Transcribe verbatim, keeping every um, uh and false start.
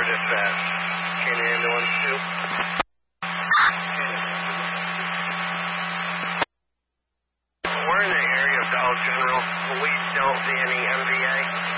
dispatch. Can ambulance two? We're in the area of Dollar General. We don't see any M V A.